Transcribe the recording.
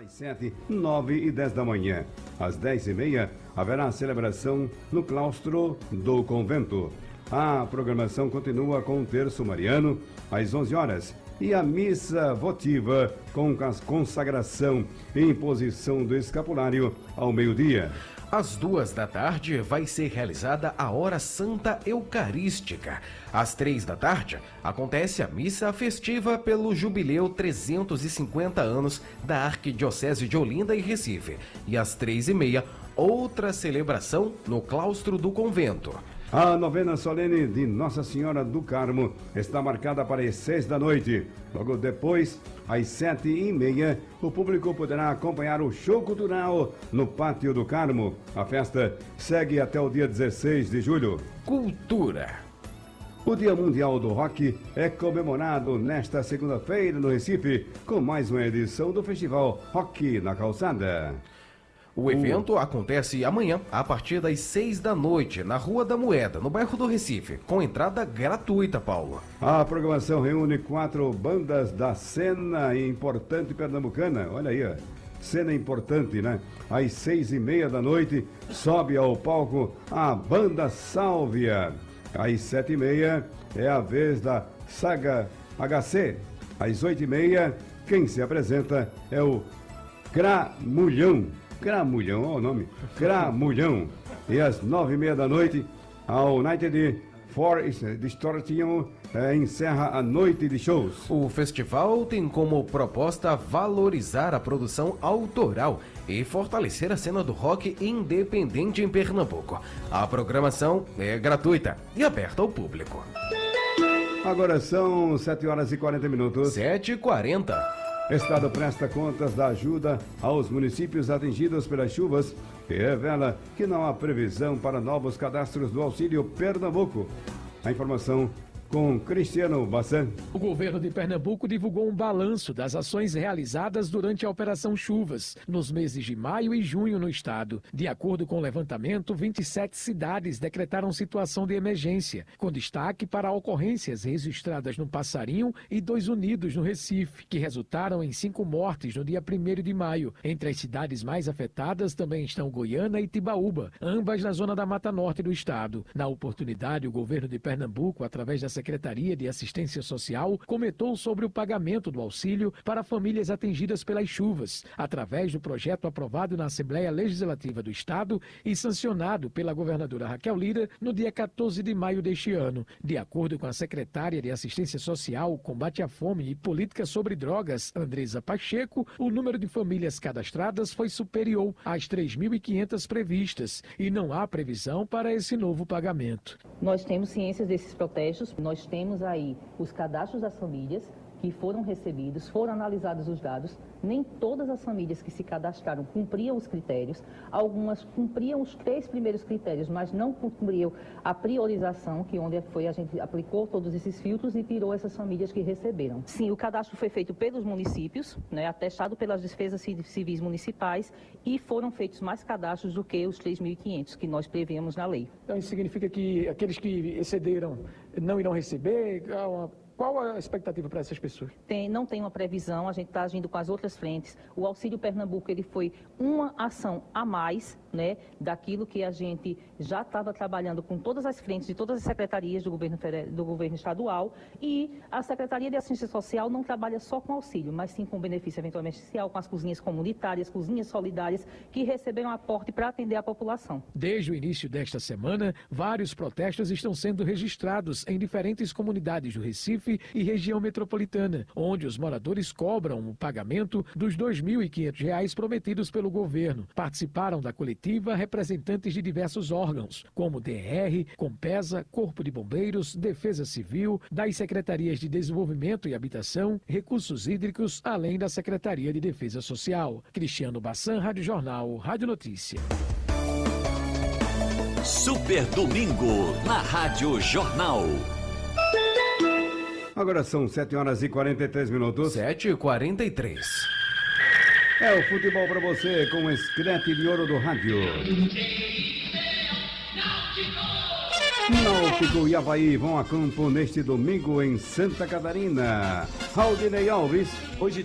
às 7, 9 e 10 da manhã. Às 10h30, haverá celebração no claustro do convento. A programação continua com o terço mariano, às 11 horas, e a missa votiva com consagração e imposição do escapulário ao meio-dia. Às 2 da tarde vai ser realizada a Hora Santa Eucarística. Às 3 da tarde acontece a missa festiva pelo Jubileu 350 anos da Arquidiocese de Olinda e Recife. E às 3h30, outra celebração no claustro do convento. A novena solene de Nossa Senhora do Carmo está marcada para as 6 da noite. Logo depois, às 7h30, o público poderá acompanhar o show cultural no Pátio do Carmo. A festa segue até o dia 16 de julho. Cultura. O Dia Mundial do Rock é comemorado nesta segunda-feira no Recife, com mais uma edição do Festival Rock na Calçada. O evento acontece amanhã, a partir das 6 da noite, na Rua da Moeda, no bairro do Recife, com entrada gratuita, Paulo. A programação reúne 4 bandas da cena importante pernambucana. Olha aí, ó. Cena importante, né? Às 6h30 da noite, sobe ao palco a Banda Sálvia. Às 7h30 é a vez da Saga HC. Às 8h30, quem se apresenta é o Cramulhão. Cramulhão, olha o nome, Cramulhão. E às 9h30 da noite, a United for Distortion encerra a noite de shows. O festival tem como proposta valorizar a produção autoral e fortalecer a cena do rock independente em Pernambuco. A programação é gratuita e aberta ao público. Agora são 7h40. 7h40. Estado presta contas da ajuda aos municípios atingidos pelas chuvas e revela que não há previsão para novos cadastros do Auxílio Pernambuco. A informação com Cristiano Bassan. O governo de Pernambuco divulgou um balanço das ações realizadas durante a Operação Chuvas, nos meses de maio e junho no estado. De acordo com o levantamento, 27 cidades decretaram situação de emergência, com destaque para ocorrências registradas no Passarinho e 2 Unidos, no Recife, que resultaram em 5 mortes no dia 1º de maio. Entre as cidades mais afetadas também estão Goiânia e Tibaúba, ambas na zona da Mata Norte do estado. Na oportunidade, o governo de Pernambuco, através da Secretaria de Assistência Social, comentou sobre o pagamento do auxílio para famílias atingidas pelas chuvas, através do projeto aprovado na Assembleia Legislativa do Estado e sancionado pela governadora Raquel Lira no dia 14 de maio deste ano. De acordo com a secretária de Assistência Social, Combate à Fome e Política sobre Drogas, Andresa Pacheco, o número de famílias cadastradas foi superior às 3.500 previstas e não há previsão para esse novo pagamento. Nós temos ciência desses protestos. Nós temos aí os cadastros das famílias que foram recebidos, foram analisados os dados. Nem todas as famílias que se cadastraram cumpriam os critérios. Algumas cumpriam os 3 primeiros critérios, mas não cumpriam a priorização, que onde foi a gente aplicou todos esses filtros e tirou essas famílias que receberam. Sim, o cadastro foi feito pelos municípios, né, atestado pelas despesas civis municipais, e foram feitos mais cadastros do que os 3.500 que nós prevemos na lei. Então isso significa que aqueles que excederam não irão receber? Qual a expectativa para essas pessoas? Não tem uma previsão, a gente está agindo com as outras frentes. O Auxílio Pernambuco ele foi uma ação a mais, né, daquilo que a gente já estava trabalhando com todas as frentes de todas as secretarias do governo estadual, e a Secretaria de Assistência Social não trabalha só com auxílio, mas sim com benefício eventualmente social, com as cozinhas comunitárias, cozinhas solidárias, que receberam aporte para atender a população. Desde o início desta semana, vários protestos estão sendo registrados em diferentes comunidades do Recife e região metropolitana, onde os moradores cobram o pagamento dos R$ 2.500 prometidos pelo governo. Participaram da coletiva representantes de diversos órgãos, como DR, Compesa, Corpo de Bombeiros, Defesa Civil, das Secretarias de Desenvolvimento e Habitação, Recursos Hídricos, além da Secretaria de Defesa Social. Cristiano Bassan, Rádio Jornal, Rádio Notícia. Super Domingo, na Rádio Jornal. Agora são 7h43. 7h43. É o futebol para você com o escrete de ouro do rádio. Náutico e Avaí vão a campo neste domingo em Santa Catarina. Raudinei Alves. Hoje